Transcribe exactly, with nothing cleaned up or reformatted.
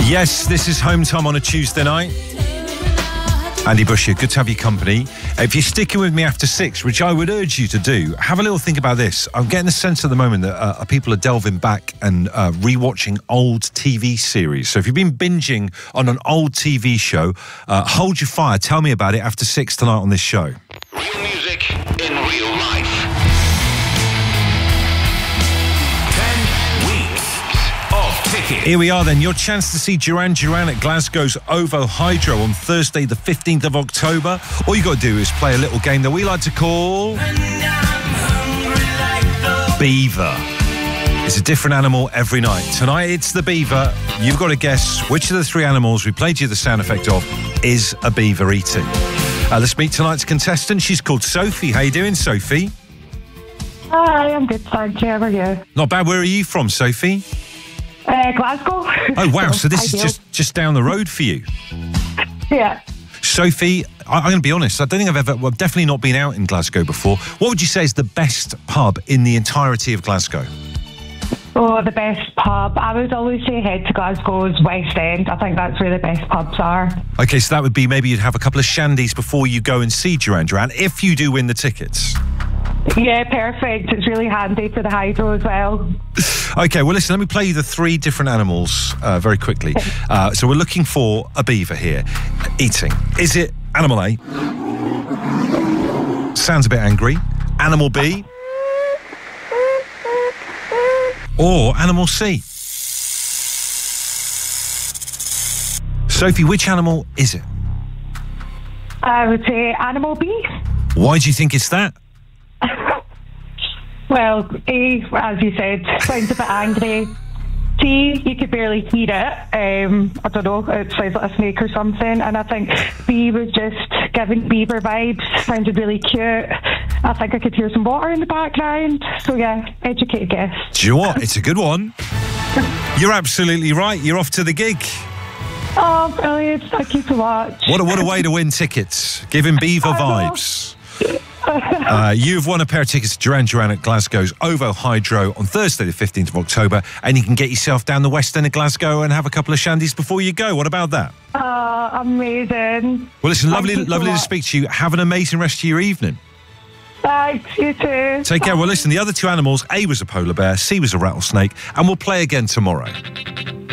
Yes, this is Home Time on a Tuesday night. Andy Bush here, good to have your company. If you're sticking with me after six, which I would urge you to do, have a little think about this. I'm getting the sense at the moment that uh, people are delving back and uh, rewatching old T V series. So if you've been binging on an old T V show, uh, hold your fire. Tell me about it after six tonight on this show. Real music in real life. Here we are then, your chance to see Duran Duran at Glasgow's OVO Hydro on Thursday the fifteenth of October. All you got to do is play a little game that we like to call Beaver. It's a different animal every night. Tonight it's the beaver. You've got to guess which of the three animals we played you the sound effect of is a beaver eating. Uh, let's meet tonight's contestant. She's called Sophie. How you doing, Sophie? Hi, I'm good, thank you. How are you? Not bad. Where are you from, Sophie? Uh, Glasgow. Oh, wow. So this Ideal. is just, just down the road for you. Yeah. Sophie, I, I'm going to be honest. I don't think I've ever, well, I've definitely not been out in Glasgow before. What would you say is the best pub in the entirety of Glasgow? Oh, the best pub. I would always say head to Glasgow's West End. I think that's where the best pubs are. Okay, so that would be maybe you'd have a couple of shandies before you go and see Duran Duran, if you do win the tickets. Yeah, perfect. It's really handy for the hydro as well. Okay, well, listen, let me play you the three different animals uh, very quickly. Uh, so we're looking for a beaver here. Eating. Is it animal A? Sounds a bit angry. Animal B? Or animal C? Sophie, which animal is it? I would say animal B. Why do you think it's that? Well, A, as you said, sounds a bit angry. C, you could barely hear it. Um, I don't know, it sounds like a snake or something. And I think B was just giving beaver vibes, sounded really cute. I think I could hear some water in the background. So yeah, educated guess. Do you know what? It's a good one. You're absolutely right. You're off to the gig. Oh, brilliant. Thank you so much. What a, what a way to win tickets. Giving beaver vibes. Uh, you've won a pair of tickets to Duran Duran at Glasgow's OVO Hydro on Thursday the fifteenth of October, and you can get yourself down the West End of Glasgow and have a couple of shandies before you go. What about that? Oh, amazing. Well, listen, Thank lovely, you so lovely to much. speak to you. Have an amazing rest of your evening. Thanks, you too. Take care. Well, listen, the other two animals, A was a polar bear, C was a rattlesnake, and we'll play again tomorrow.